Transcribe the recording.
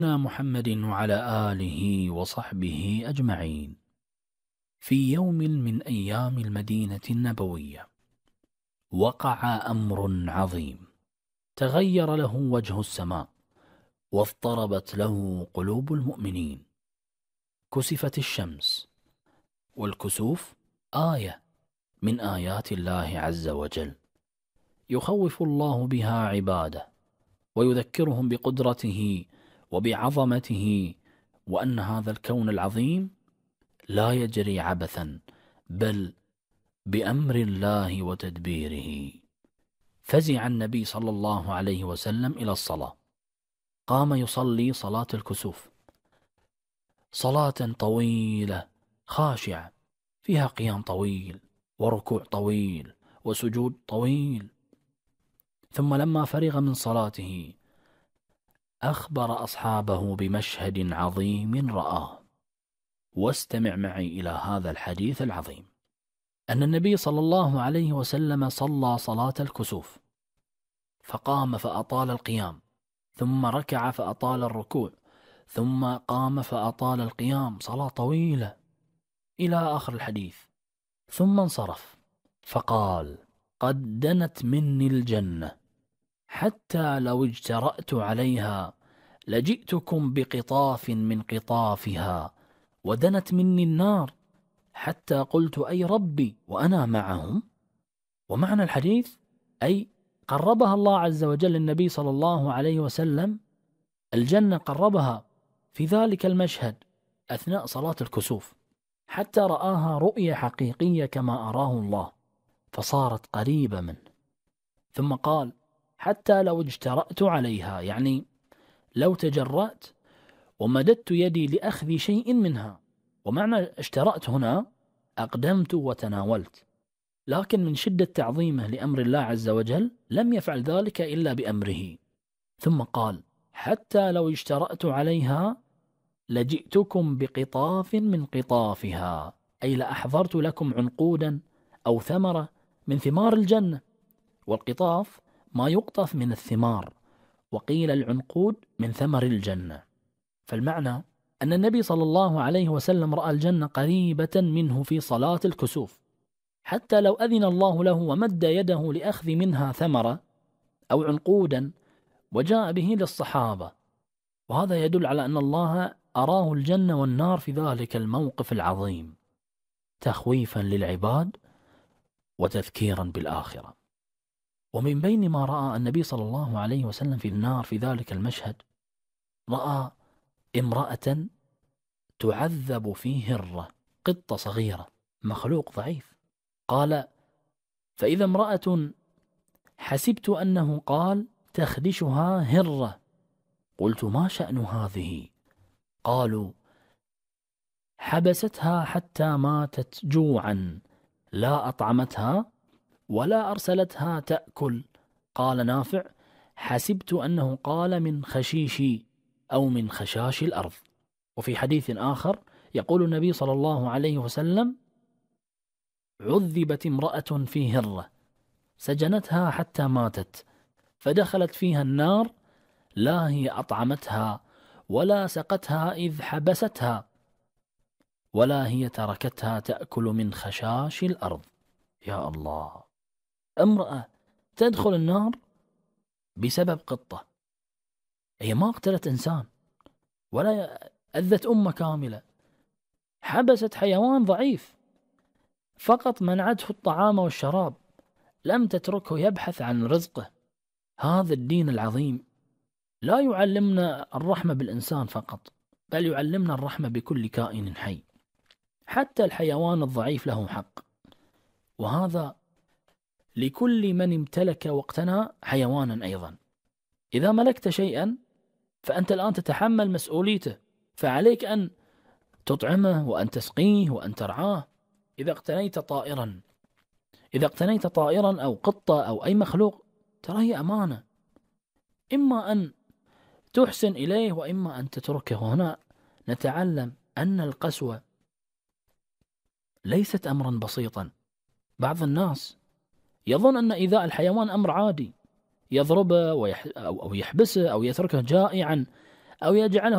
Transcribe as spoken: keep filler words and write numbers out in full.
محمد وعلى آله وصحبه أجمعين. في يوم من أيام المدينة النبوية وقع أمر عظيم، تغير له وجه السماء واضطربت له قلوب المؤمنين. كسفت الشمس، والكسوف آية من آيات الله عز وجل، يخوف الله بها عباده ويذكرهم بقدرته وبعظمته، وأن هذا الكون العظيم لا يجري عبثا بل بأمر الله وتدبيره. فزع النبي صلى الله عليه وسلم إلى الصلاة، قام يصلي صلاة الكسوف، صلاة طويلة خاشعة فيها قيام طويل وركوع طويل وسجود طويل. ثم لما فرغ من صلاته أخبر أصحابه بمشهد عظيم رآه. واستمع معي إلى هذا الحديث العظيم. أن النبي صلى الله عليه وسلم صلى صلاة الكسوف، فقام فأطال القيام، ثم ركع فأطال الركوع، ثم قام فأطال القيام، صلاة طويلة إلى آخر الحديث. ثم انصرف فقال: قد دنت مني الجنة، حتى لو اجترأت عليها لجئتكم بقطاف من قطافها، ودنت مني النار حتى قلت أي ربي وأنا معهم. ومعنى الحديث أي قربها الله عز وجل للنبي صلى الله عليه وسلم، الجنة قربها في ذلك المشهد أثناء صلاة الكسوف، حتى رآها رؤية حقيقية كما أراه الله، فصارت قريبة منه. ثم قال: حتى لو اجترأت عليها، يعني لو تجرأت ومددت يدي لأخذ شيء منها. ومعنى اشترأت هنا أقدمت وتناولت، لكن من شدة تعظيمه لأمر الله عز وجل لم يفعل ذلك إلا بأمره. ثم قال: حتى لو اشترأت عليها لجئتكم بقطاف من قطافها، أي لأحضرت لكم عنقودا أو ثمرة من ثمار الجنة. والقطاف ما يقطف من الثمار، وقيل العنقود من ثمر الجنة. فالمعنى أن النبي صلى الله عليه وسلم رأى الجنة قريبة منه في صلاة الكسوف، حتى لو أذن الله له ومد يده لأخذ منها ثمرة أو عنقودا وجاء به للصحابة. وهذا يدل على أن الله أراه الجنة والنار في ذلك الموقف العظيم، تخويفا للعباد وتذكيرا بالآخرة. ومن بين ما رأى النبي صلى الله عليه وسلم في النار في ذلك المشهد، رأى امرأة تعذب في هرة، قطة صغيرة، مخلوق ضعيف. قال: فإذا امرأة حسبت أنه قال تخدشها هرة، قلت: ما شأن هذه؟ قالوا: حبستها حتى ماتت جوعا، لا أطعمتها ولا أرسلتها تأكل. قال نافع: حسبت أنه قال من خشيشي أو من خشاش الأرض. وفي حديث آخر يقول النبي صلى الله عليه وسلم: عذبت امرأة في هرة سجنتها حتى ماتت، فدخلت فيها النار، لا هي أطعمتها ولا سقتها إذ حبستها، ولا هي تركتها تأكل من خشاش الأرض. يا الله، امرأة تدخل النار بسبب قطة، هي ما قتلت إنسان ولا أذت أمة كاملة، حبست حيوان ضعيف، فقط منعته الطعام والشراب، لم تتركه يبحث عن رزقه. هذا الدين العظيم لا يعلمنا الرحمة بالإنسان فقط، بل يعلمنا الرحمة بكل كائن حي، حتى الحيوان الضعيف له حق. وهذا لكل من امتلك واقتنى حيوانا أيضا. إذا ملكت شيئا فأنت الآن تتحمل مسؤوليته، فعليك أن تطعمه وأن تسقيه وأن ترعاه. إذا اقتنيت طائرا إذا اقتنيت طائرا أو قطة أو أي مخلوق، ترى هي أمانة، إما أن تحسن إليه وإما أن تتركه. هنا نتعلم أن القسوة ليست أمرا بسيطا. بعض الناس يظن أن إيذاء الحيوان أمر عادي، يضربه ويح... أو يحبسه أو يتركه جائعا أو يجعله